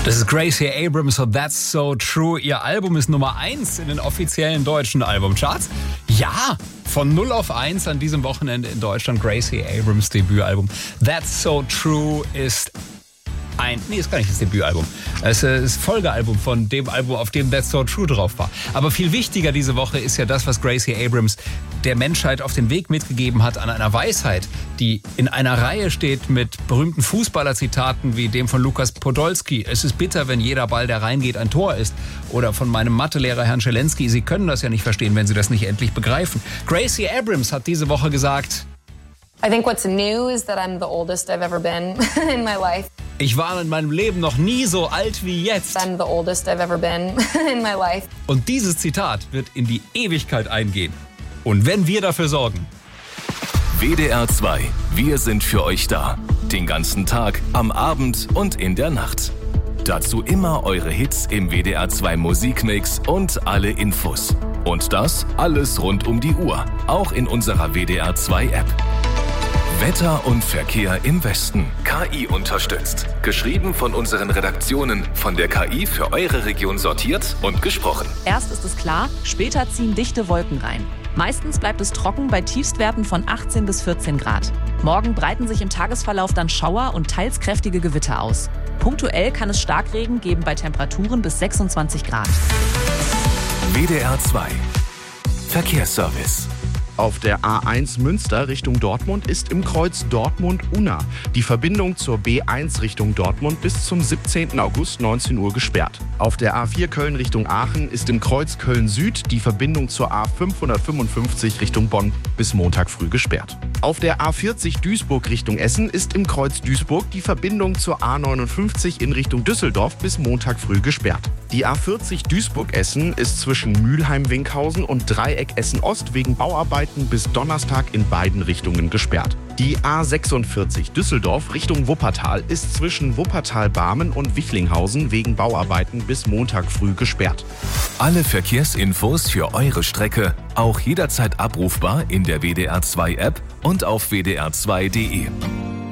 Das ist Gracie Abrams und That's So True. Ihr Album ist Nummer 1 in den offiziellen deutschen Albumcharts. Ja, von 0 auf 1 an diesem Wochenende in Deutschland. Gracie Abrams Debütalbum. That's So True ist ist gar nicht das Debütalbum. Es ist das Folgealbum von dem Album, auf dem That's So True drauf war. Aber viel wichtiger diese Woche ist ja das, was Gracie Abrams der Menschheit auf den Weg mitgegeben hat an einer Weisheit, die in einer Reihe steht mit berühmten Fußballerzitaten wie dem von Lukas Podolski. Es ist bitter, wenn jeder Ball, der reingeht, ein Tor ist. Oder von meinem Mathelehrer Herrn Schelenski. Sie können das ja nicht verstehen, wenn Sie das nicht endlich begreifen. Gracie Abrams hat diese Woche gesagt: I think what's new is that I'm the oldest I've ever been in my life. Ich war in meinem Leben noch nie so alt wie jetzt. I'm the oldest I've ever been in my life. Und dieses Zitat wird in die Ewigkeit eingehen. Und wenn wir dafür sorgen. WDR 2. Wir sind für euch da. Den ganzen Tag, am Abend und in der Nacht. Dazu immer eure Hits im WDR 2 Musikmix und alle Infos. Und das alles rund um die Uhr. Auch in unserer WDR 2 App. Wetter und Verkehr im Westen. KI unterstützt. Geschrieben von unseren Redaktionen. Von der KI für eure Region sortiert und gesprochen. Erst ist es klar, später ziehen dichte Wolken rein. Meistens bleibt es trocken bei Tiefstwerten von 18 bis 14 Grad. Morgen breiten sich im Tagesverlauf dann Schauer und teils kräftige Gewitter aus. Punktuell kann es Starkregen geben bei Temperaturen bis 26 Grad. WDR 2. Verkehrsservice. Auf der A1 Münster Richtung Dortmund ist im Kreuz Dortmund-Unna die Verbindung zur B1 Richtung Dortmund bis zum 17. August 19 Uhr gesperrt. Auf der A4 Köln Richtung Aachen ist im Kreuz Köln-Süd die Verbindung zur A555 Richtung Bonn bis Montag früh gesperrt. Auf der A40 Duisburg Richtung Essen ist im Kreuz Duisburg die Verbindung zur A59 in Richtung Düsseldorf bis Montag früh gesperrt. Die A40 Duisburg-Essen ist zwischen Mülheim-Winkhausen und Dreieck Essen-Ost wegen Bauarbeiten bis Donnerstag in beiden Richtungen gesperrt. Die A46 Düsseldorf Richtung Wuppertal ist zwischen Wuppertal-Barmen und Wichlinghausen wegen Bauarbeiten bis Montag früh gesperrt. Alle Verkehrsinfos für eure Strecke auch jederzeit abrufbar in der WDR 2 App und auf wdr2.de.